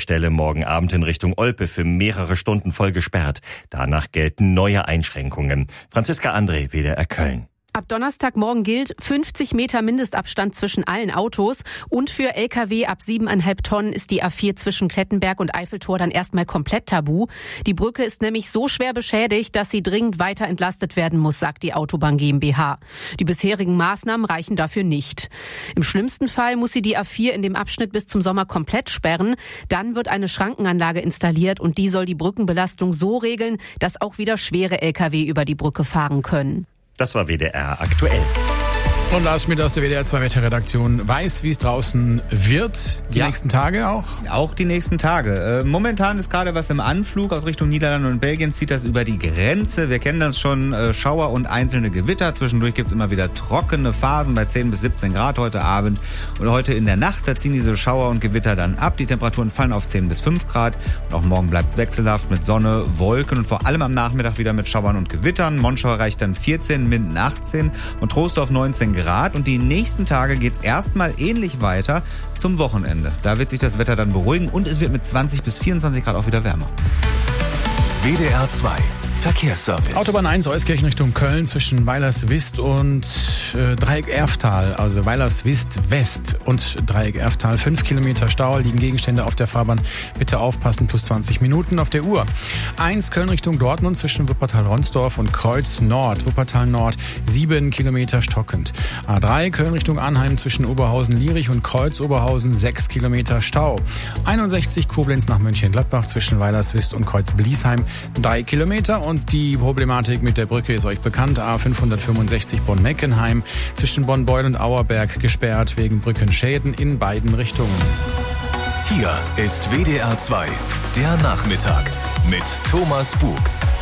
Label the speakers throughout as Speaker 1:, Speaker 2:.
Speaker 1: Stelle morgen Abend in Richtung Olpe für mehrere Stunden voll gesperrt. Danach gelten neue Einschränkungen. Franziska André, WDR Köln.
Speaker 2: Ab Donnerstagmorgen gilt 50 Meter Mindestabstand zwischen allen Autos und für Lkw ab 7,5 Tonnen ist die A4 zwischen Klettenberg und Eiffeltor dann erstmal komplett tabu. Die Brücke ist nämlich so schwer beschädigt, dass sie dringend weiter entlastet werden muss, sagt die Autobahn GmbH. Die bisherigen Maßnahmen reichen dafür nicht. Im schlimmsten Fall muss sie die A4 in dem Abschnitt bis zum Sommer komplett sperren. Dann wird eine Schrankenanlage installiert und die soll die Brückenbelastung so regeln, dass auch wieder schwere Lkw über die Brücke fahren können.
Speaker 1: Das war WDR aktuell.
Speaker 3: Und Lars Schmidt aus der WDR 2 Wetterredaktion weiß, wie es draußen wird. Die nächsten Tage auch?
Speaker 4: Auch die nächsten Tage. Momentan ist gerade was im Anflug. Aus Richtung Niederlande und Belgien zieht das über die Grenze. Wir kennen das schon, Schauer und einzelne Gewitter. Zwischendurch gibt's immer wieder trockene Phasen bei 10 bis 17 Grad heute Abend. Und heute in der Nacht, da ziehen diese Schauer und Gewitter dann ab. Die Temperaturen fallen auf 10 bis 5 Grad. Und auch morgen bleibt's wechselhaft mit Sonne, Wolken und vor allem am Nachmittag wieder mit Schauern und Gewittern. Monschau erreicht dann 14, Minden 18 und Troisdorf 19 Grad. Und die nächsten Tage geht's erstmal ähnlich weiter zum Wochenende. Da wird sich das Wetter dann beruhigen und es wird mit 20 bis 24 Grad auch wieder wärmer.
Speaker 5: WDR 2 Verkehrsservice.
Speaker 3: Autobahn 1 Euskirchen Richtung Köln zwischen Weilerswist und Dreieck Erftal, also Weilerswist West und Dreieck Erftal. 5 Kilometer Stau, liegen Gegenstände auf der Fahrbahn. Bitte aufpassen, plus 20 Minuten auf der Uhr. 1 Köln Richtung Dortmund zwischen Wuppertal-Ronsdorf und Kreuz Nord. Wuppertal Nord 7 Kilometer stockend. A3 Köln Richtung Arnheim zwischen Oberhausen-Lierich und Kreuz Oberhausen 6 Kilometer Stau. 61 Koblenz nach Mönchengladbach zwischen Weilerswist und Kreuz Bliesheim 3 Kilometer. Und die Problematik mit der Brücke ist euch bekannt. A565 Bonn-Meckenheim zwischen Bonn-Beul und Auerberg gesperrt wegen Brückenschäden in beiden Richtungen.
Speaker 5: Hier ist WDR 2, der Nachmittag mit Thomas Bug.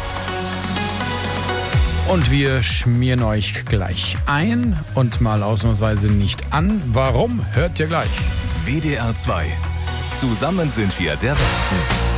Speaker 3: Und wir schmieren euch gleich ein und mal ausnahmsweise nicht an. Warum? Hört ihr gleich.
Speaker 5: WDR 2. Zusammen sind wir der Westen.